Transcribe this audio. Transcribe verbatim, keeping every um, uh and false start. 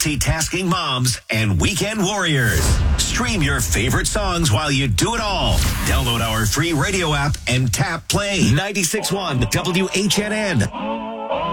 multitasking moms and weekend warriors. Stream your favorite songs while you do it all. Download our free radio app and tap play. ninety-six point one W H N N.